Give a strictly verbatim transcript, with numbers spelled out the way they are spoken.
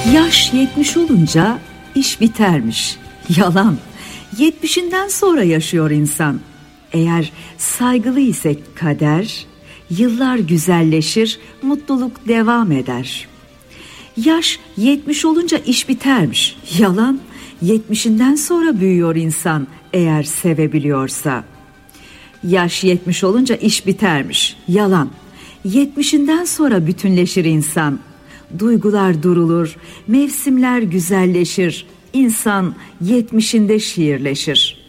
Yaş yetmiş olunca iş bitermiş. Yalan. Yetmişinden sonra yaşıyor insan. Eğer saygılı ise kader, yıllar güzelleşir, mutluluk devam eder. Yaş yetmiş olunca iş bitermiş. Yalan. Yetmişinden sonra büyüyor insan eğer sevebiliyorsa. Yaş yetmiş olunca iş bitermiş. Yalan. Yetmişinden sonra bütünleşir insan. Duygular durulur, mevsimler güzelleşir. İnsan yetmişinde şiirleşir.